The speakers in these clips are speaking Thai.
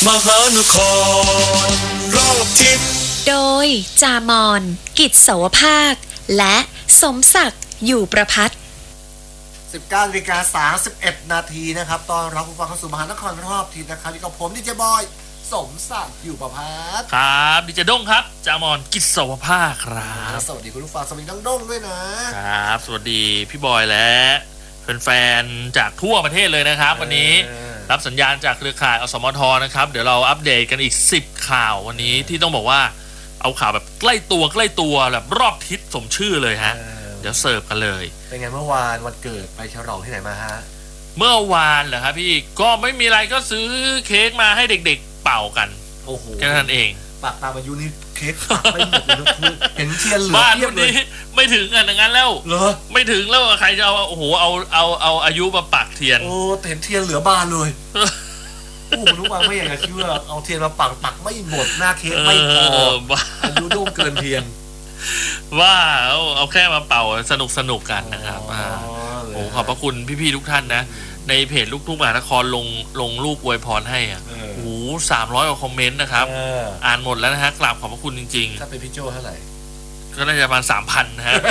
มหานครรอบทิศโดยจามอนกิจเสาวภาคและสมศักดิ์อยู่ประภัต 19:31 นาทีนะครับตอนรับผู้ฟังเข้าสู่มหานครรอบทิศนะครับนี่กับผมดีเจบอยสมศักดิ์อยู่ประภัตครับดิเจด้งครับจามอนกิจเสาวภาคครับสวัสดีคุณผู้ฟังสวัสดีน้องด้งด้วยนะครับสวัสดีพี่บอยและแฟนๆจากทั่วประเทศเลยนะครับวันนี้รับสัญญาณจากเครือข่ายอสมทนะครับเดี๋ยวเราอัปเดตกันอีก10ข่าววันนี้ที่ต้องบอกว่าเอาข่าวแบบใกล้ตัวแบบรอบทิศสมชื่อเลยฮะเดี๋ยวเสิร์ฟกันเลยเป็นไงเมื่อวานวันเกิดไปฉลองที่ไหนมาฮะเมื่อวานเหรอครับพี่ก็ไม่มีอะไรก็ซื้อเค้กมาให้เด็กๆเป่ากันโอ้โหแค่นั้นเองปากตามอายุนี่เค้กปักไม่หมดเลยนะคือเห็นเทียนเหลือบ้านคนนี้ไม่ถึงกันอย่างนั้นแล้วเหรอไม่ถึงแล้วใครจะเอาโอ้โหเอาอายุมาปักเทียนโอ้เห็นเทียนเหลือบานเลยโอ้ทุกวันไม่อยากจะเชื่อเอาเทียนมาปักไม่หมดหน้าเค้กไม่พออายุโด่งเกินเทียนว่าเอาแค่มาเป่าสนุกกันนะครับโอ้ขอบพระคุณพี่ๆทุกท่านนะในเพจลูกทุ่งมหานครลงรูปอวยพรให้อ่ะโอ้300 กว่าคอมเมนต์นะครับอ่านหมดแล้วนะฮะกราบขอบพระคุณจริงๆถ้าเป็นพี่โจ้เท่าไหร่ก็น่าจะประมาณ 3,000 นะฮะ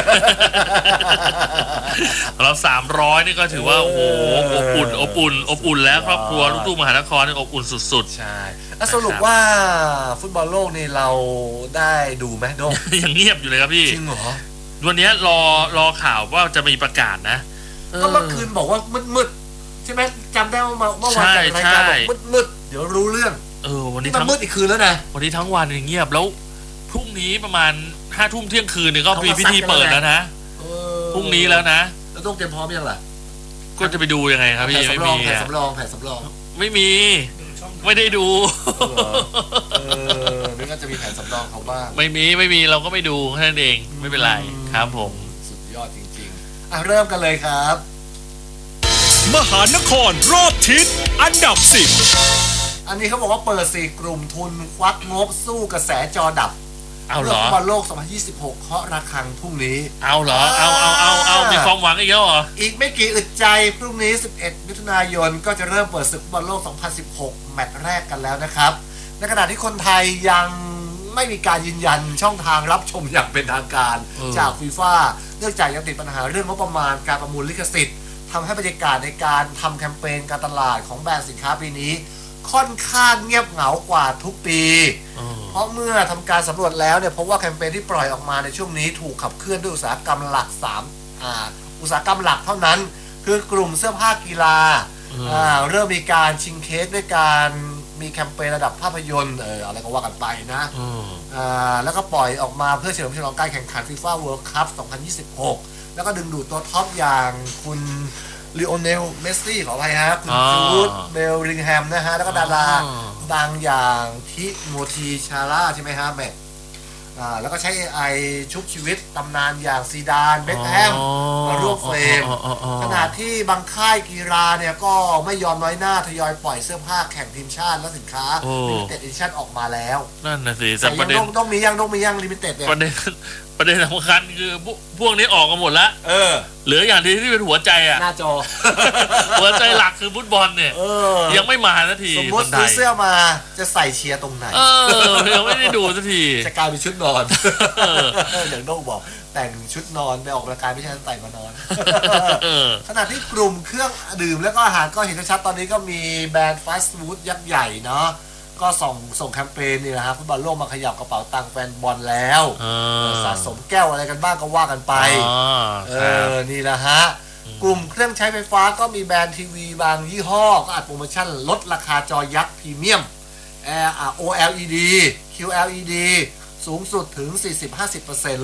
เรา300นี่ก็ถือว่าโอ้โหอบอุ่นแล้วครอบครัวลูกทุ่งมหานครนี่อบอุ่นสุดๆใช่สรุปว่าฟุตบอลโลกนี่เราได้ดูไหมโดงยังเงียบอยู่เลยครับพี่จริงเหรอวันนี้รอข่าวว่าจะมีประกาศนะก็เมื่อคืนบอกว่ามืดใช่ไหมจำได้ว่าเมื่อวานรายการบอกมืดเดี๋ยวรู้เรื่องวันนี้มันมืดอีกคืนแล้วนะวันนี้ทั้งวันเงียบแล้วพรุ่งนี้ประมาณ5 ทุ่มเที่ยงคืนเนี่ยก็มีพิธีเปิดแล้วนะพรุ่งนี้แล้วนะแล้วต้องเตรียมพร้อมยังล่ะก็จะไปดูยังไงครับพี่ไม่มีแผ่นสำรองไม่มีไม่ได้ดูนี่ก็จะมีแผ่นสำรองเขาบ้างไม่มีเราก็ไม่ดูแค่นั้นเองไม่เป็นไรครับผมสุดยอดจริงๆเริ่มกันเลยครับมหานครรอบทิศอันดับ 10อันนี้เขาบอกว่าเปิด4 กลุ่มทุนควักงบสู้กระแสจอดับเอาเหรอบอลโลก 2026 เคาะระฆังพรุ่งนี้เอาเหรอเอามีความหวังอีกแล้วเหรออีกไม่กี่อึดใจพรุ่งนี้11 มิถุนายนก็จะเริ่มเปิดศึกบอลโลก 2016 แมตช์แรกกันแล้วนะครับในขณะที่คนไทยยังไม่มีการยืนยันช่องทางรับชมอย่างเป็นทางการจากฟีฟ่าเนื่องจากยังติดปัญหาเรื่องงบประมาณการประมูลลิขสิทธิ์ทำให้บรรยากาศในการทำแคมเปญการตลาดของแบรนด์สินค้าปีนี้ค่อนข้างเงียบเหงากว่าทุกปีเพราะเมื่อทำการสำรวจแล้วเนี่ยพบว่าแคมเปญที่ปล่อยออกมาในช่วงนี้ถูกขับเคลื่อนด้วยอุตสาหกรรมหลักอุตสาหกรรมหลักเท่านั้นคือกลุ่มเสื้อผ้ากีฬาเริ่มมีการชิงเค้กด้วยการมีแคมเปญระดับภาพยนตร์อะไรก็ว่ากันไปนะแล้วก็ปล่อยออกมาเพื่อเฉลิมฉลองการแข่งขัน FIFA World Cup 2026 แล้วก็ดึงดูดตัวท็อปอย่างคุณลีโอเนลเมสซี่ขออภัยฮะคุณจูดเบลลิงแฮมนะฮะแล้วก็ดาราดังอย่างทิโมธีชาร่าใช่ไหมฮะแม่แล้วก็ใช้ AI ชุบชีวิตตำนานอย่างซีดานเบ็คแฮมมาร่วมเฟรมขณะที่บางค่ายกีฬาเนี่ยก็ไม่ยอมน้อยหน้าทยอยปล่อยเสื้อผ้าแข่งทีมชาติและสินค้า Limited Edition ออกมาแล้วนั่นนะสิแต่ประเด็นต้องมียัง Limited เนี่ยประเด็นสำคัญคือพวกนี้ออกกันหมดแล้วเหลืออย่างที่เป็นหัวใจอ่ะหน้าจอหัวใจหลักคือฟุตบอลเนี่ยยังไม่มาสักทีสมมติซื้อเสื้อมาจะใส่เชียร์ตรงไหนยังไม่ได้ดูสักทีจะกลายเป็นชุดนอนอย่างโน้บอกแต่งชุดนอนไปออกกำลังกายไม่ใช่ใส่มานอนขณะที่กลุ่มเครื่องดื่มแล้วก็อาหารก็เห็นชัดตอนนี้ก็มีแบรนด์ฟาสต์ฟู้ดยักษ์ใหญ่เนาะก็ส่งแคมเปญนี่แหละครับฟุตบอลโลกมาขยับกระเป๋าตังค์แฟนบอลแล้วสะสมแก้วอะไรกันบ้างก็ว่ากันไปนี่แหละฮะกลุ่มเครื่องใช้ไฟฟ้าก็มีแบรนด์ทีวีบางยี่ห้อก็อัดโปรโมชั่นลดราคาจอยักษ์พรีเมียม OLED QLED สูงสุดถึง 40-50%